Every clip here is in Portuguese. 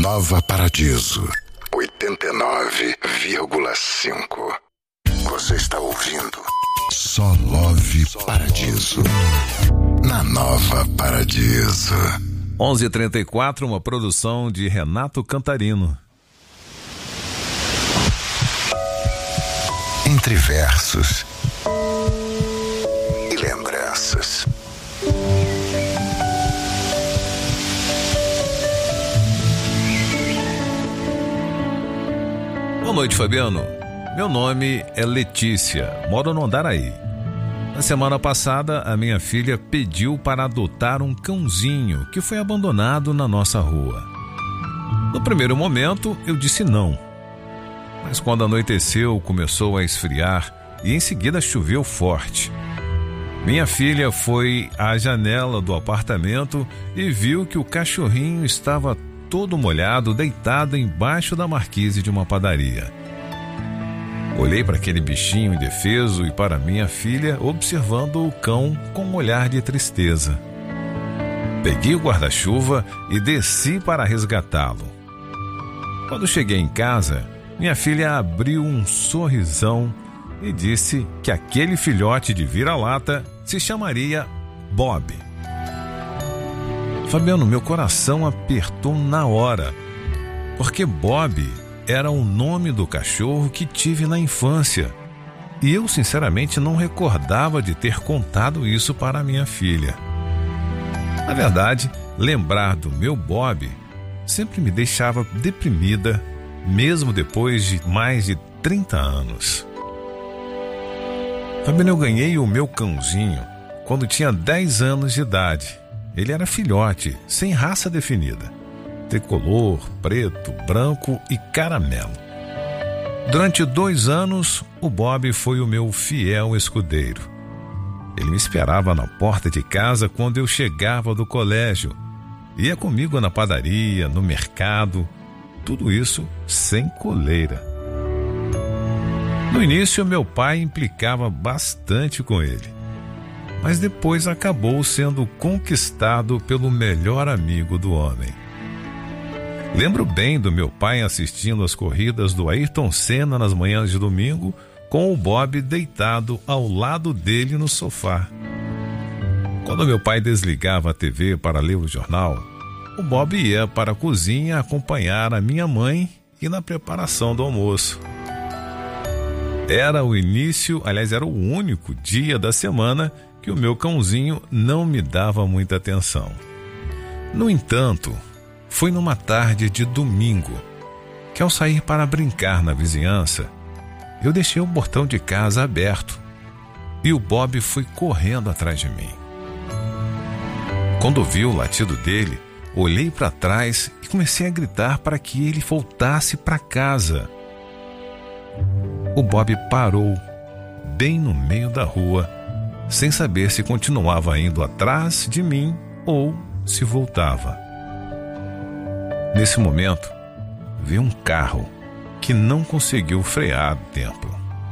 Nova Paradiso 89,5. Você está ouvindo Só Love Paradiso na Nova Paradiso. 11h34, uma produção de Renato Cantarino. Entre versos e lembranças. Boa noite, Fabiano. Meu nome é Letícia, moro no Andaraí. Na semana passada, a minha filha pediu para adotar um cãozinho que foi abandonado na nossa rua. No primeiro momento, eu disse não. Mas quando anoiteceu, começou a esfriar e em seguida choveu forte. Minha filha foi à janela do apartamento e viu que o cachorrinho estava todo molhado, deitado embaixo da marquise de uma padaria. Olhei para aquele bichinho indefeso e para minha filha, observando o cão com um olhar de tristeza. Peguei o guarda-chuva e desci para resgatá-lo. Quando cheguei em casa, minha filha abriu um sorrisão e disse que aquele filhote de vira-lata se chamaria Bob. Fabiano, meu coração apertou na hora, porque Bob era o nome do cachorro que tive na infância. E eu, sinceramente, não recordava de ter contado isso para a minha filha. Na verdade, lembrar do meu Bob sempre me deixava deprimida, mesmo depois de mais de 30 anos. Fabiano, eu ganhei o meu cãozinho quando tinha 10 anos de idade. Ele era filhote, sem raça definida. Tricolor, preto, branco e caramelo. Durante 2 anos, o Bob foi o meu fiel escudeiro. Ele me esperava na porta de casa quando eu chegava do colégio. Ia comigo na padaria, no mercado, tudo isso sem coleira. No início, meu pai implicava bastante com ele, mas depois acabou sendo conquistado pelo melhor amigo do homem. Lembro bem do meu pai assistindo às corridas do Ayrton Senna nas manhãs de domingo, com o Bob deitado ao lado dele no sofá. Quando meu pai desligava a TV para ler o jornal, o Bob ia para a cozinha acompanhar a minha mãe e na preparação do almoço. Era o início, aliás, era o único dia da semana que o meu cãozinho não me dava muita atenção. No entanto, foi numa tarde de domingo que, ao sair para brincar na vizinhança, eu deixei o portão de casa aberto e o Bob foi correndo atrás de mim. Quando ouvi o latido dele, olhei para trás e comecei a gritar para que ele voltasse para casa. O Bob parou bem no meio da rua, sem saber se continuava indo atrás de mim ou se voltava. Nesse momento, vi um carro que não conseguiu frear a tempo.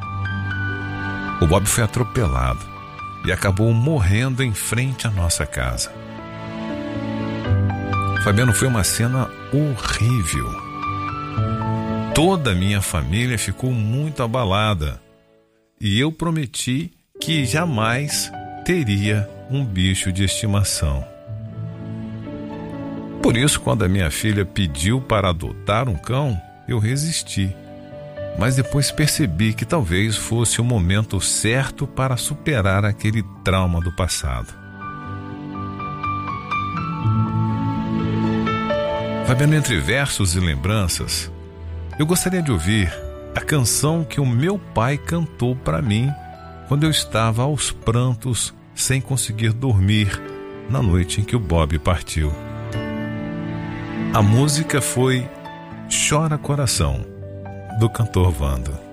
O Bob foi atropelado e acabou morrendo em frente à nossa casa. Fabiano, foi uma cena horrível. Toda a minha família ficou muito abalada e eu prometi que jamais teria um bicho de estimação. Por isso, quando a minha filha pediu para adotar um cão, eu resisti. Mas depois percebi que talvez fosse o momento certo para superar aquele trauma do passado. Fabiano, entre versos e lembranças, eu gostaria de ouvir a canção que o meu pai cantou para mim quando eu estava aos prantos, sem conseguir dormir, na noite em que o Bob partiu. A música foi Chora Coração, do cantor Vando.